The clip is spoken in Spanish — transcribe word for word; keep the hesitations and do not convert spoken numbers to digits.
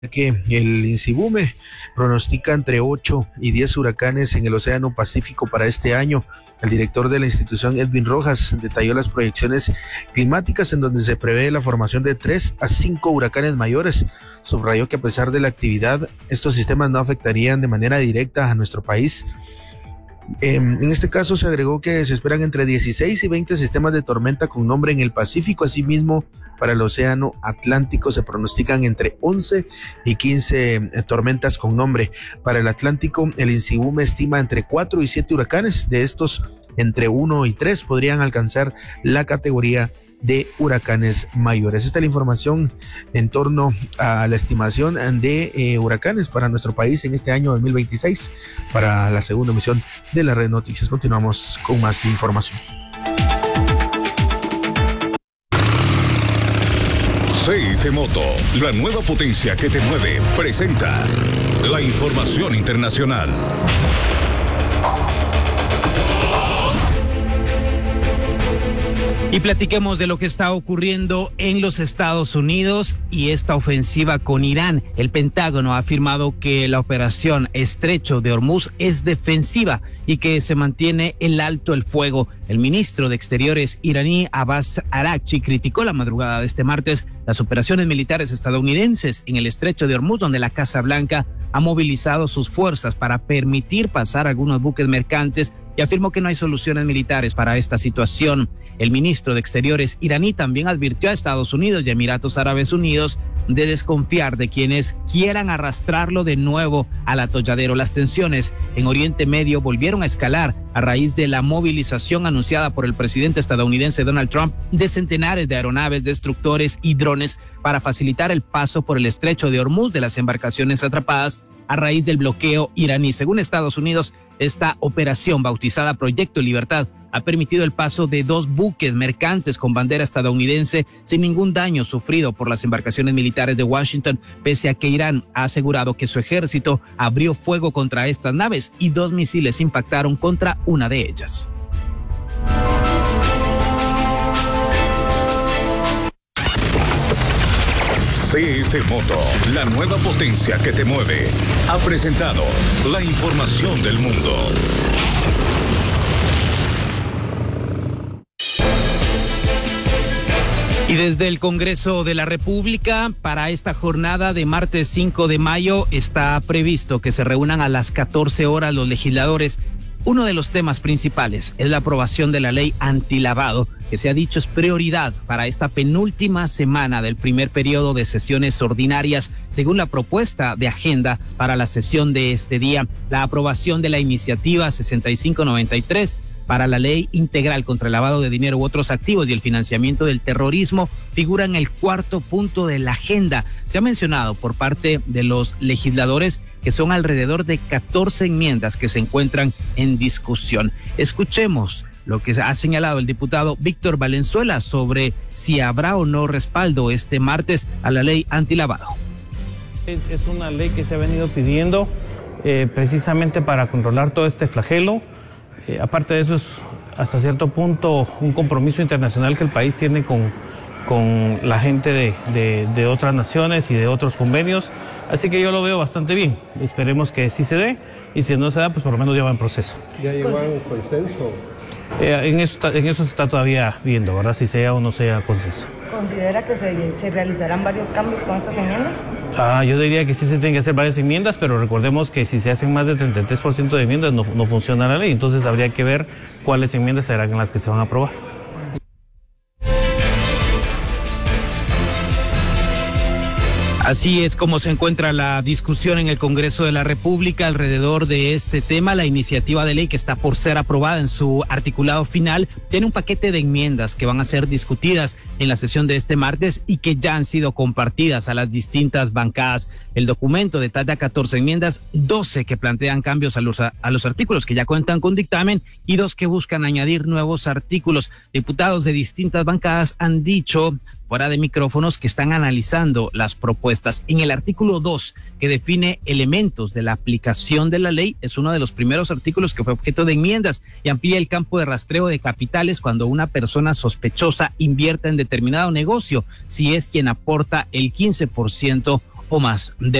Que el INSIBUME pronostica entre ocho y diez huracanes en el Océano Pacífico para este año. El director de la institución, Edwin Rojas, detalló las proyecciones climáticas en donde se prevé la formación de tres a cinco huracanes mayores. Subrayó que a pesar de la actividad, estos sistemas no afectarían de manera directa a nuestro país. Eh, en este caso se agregó que se esperan entre dieciséis y veinte sistemas de tormenta con nombre en el Pacífico. Asimismo, para el Océano Atlántico se pronostican entre once y quince eh, tormentas con nombre. Para el Atlántico, el INSIBUME estima entre cuatro y siete huracanes. De estos, entre uno y tres podrían alcanzar la categoría de huracanes mayores. Esta es la información en torno a la estimación de eh, huracanes para nuestro país en este año dos mil veintiséis. Para la segunda emisión de la Red Noticias continuamos con más información. C F Moto, la nueva potencia que te mueve, presenta la información internacional. Y platiquemos de lo que está ocurriendo en los Estados Unidos y esta ofensiva con Irán. El Pentágono ha afirmado que la operación Estrecho de Hormuz es defensiva y que se mantiene el alto el fuego. El ministro de Exteriores iraní, Abbas Araghchi, criticó la madrugada de este martes las operaciones militares estadounidenses en el Estrecho de Hormuz, donde la Casa Blanca ha movilizado sus fuerzas para permitir pasar algunos buques mercantes, y afirmó que no hay soluciones militares para esta situación. El ministro de Exteriores iraní también advirtió a Estados Unidos y Emiratos Árabes Unidos de desconfiar de quienes quieran arrastrarlo de nuevo al atolladero. Las tensiones en Oriente Medio volvieron a escalar a raíz de la movilización anunciada por el presidente estadounidense Donald Trump de centenares de aeronaves, destructores y drones para facilitar el paso por el Estrecho de Hormuz de las embarcaciones atrapadas a raíz del bloqueo iraní. Según Estados Unidos, esta operación, bautizada Proyecto Libertad, ha permitido el paso de dos buques mercantes con bandera estadounidense sin ningún daño sufrido por las embarcaciones militares de Washington, pese a que Irán ha asegurado que su ejército abrió fuego contra estas naves y dos misiles impactaron contra una de ellas. C F Moto, la nueva potencia que te mueve, ha presentado la información del mundo. Y desde el Congreso de la República, para esta jornada de martes cinco de mayo, está previsto que se reúnan a las catorce horas los legisladores. Uno de los temas principales es la aprobación de la ley antilavado, que se ha dicho es prioridad para esta penúltima semana del primer periodo de sesiones ordinarias, según la propuesta de agenda para la sesión de este día. La aprobación de la iniciativa sesenta y cinco noventa y tres para la ley integral contra el lavado de dinero u otros activos y el financiamiento del terrorismo figura en el cuarto punto de la agenda. Se ha mencionado por parte de los legisladores que son alrededor de catorce enmiendas que se encuentran en discusión. Escuchemos lo que ha señalado el diputado Víctor Valenzuela sobre si habrá o no respaldo este martes a la ley antilavado. Es una ley que se ha venido pidiendo eh, precisamente para controlar todo este flagelo. Eh, aparte de eso, es hasta cierto punto un compromiso internacional que el país tiene con, con la gente de, de, de otras naciones y de otros convenios. Así que yo lo veo bastante bien. Esperemos que sí se dé, y si no se da, pues por lo menos ya va en proceso. ¿Ya llegó a un consenso? Eh, en, eso, en eso se está todavía viendo, ¿verdad? Si sea o no sea consenso. ¿Considera que se, se realizarán varios cambios con estas enmiendas? Ah, yo diría que sí se tienen que hacer varias enmiendas, pero recordemos que si se hacen más del treinta y tres por ciento de enmiendas no, no funciona la ley, entonces habría que ver cuáles enmiendas serán las que se van a aprobar. Así es como se encuentra la discusión en el Congreso de la República alrededor de este tema. La iniciativa de ley, que está por ser aprobada en su articulado final, tiene un paquete de enmiendas que van a ser discutidas en la sesión de este martes y que ya han sido compartidas a las distintas bancadas. El documento detalla catorce enmiendas, doce que plantean cambios a los, a los artículos que ya cuentan con dictamen y dos que buscan añadir nuevos artículos. Diputados de distintas bancadas han dicho fuera de micrófonos que están analizando las propuestas. En el artículo dos, que define elementos de la aplicación de la ley, es uno de los primeros artículos que fue objeto de enmiendas y amplía el campo de rastreo de capitales cuando una persona sospechosa invierta en determinado negocio, si es quien aporta el quince por ciento o más de